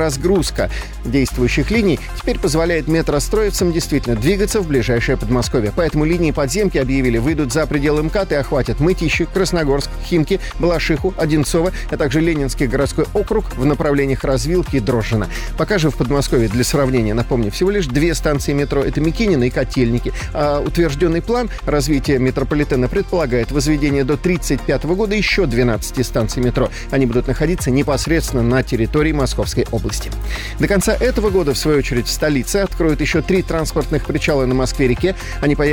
Разгрузка действующих линий теперь позволяет метростроевцам действительно двигаться в ближайшее Подмосковье. Поэтому линии подземки, объявили, выйдут за пределы МКАД и охватят Мытищи, Красногорск, Химки, Балашиху, Одинцово, а также Ленинский городской округ в направлениях Развилки и Дрожжина. Пока же в Подмосковье, для сравнения, напомню, всего лишь 2 станции метро. Это Микинино и Котельники. А утвержденный план развития метрополитена предполагает возведение до 1935 года еще 12 станций метро. Они будут находиться непосредственно на территории Московской области. До конца этого года, в свою очередь, в столице откроют еще 3 транспортных причала на Москве-реке. Они появятся